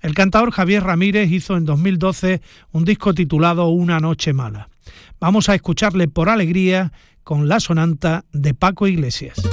El cantador Javier Ramírez hizo en 2012 un disco titulado Una noche mala. Vamos a escucharle Por alegría con la sonanta de Paco Iglesias.